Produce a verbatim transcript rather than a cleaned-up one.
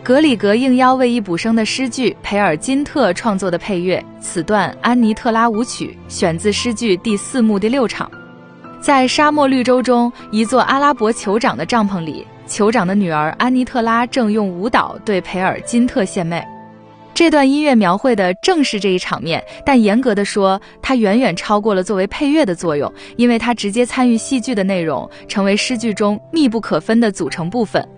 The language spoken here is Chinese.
格里格应邀为伊卜生的诗剧《培尔金特》创作的配乐，此段安妮特拉舞曲选自诗剧第四幕第六场。在沙漠绿洲中，一座阿拉伯酋长的帐篷里，酋长的女儿安妮特拉正用舞蹈对培尔金特献媚。这段音乐描绘的正是这一场面，但严格的说，它远远超过了作为配乐的作用，因为它直接参与戏剧的内容，成为诗句中密不可分的组成部分。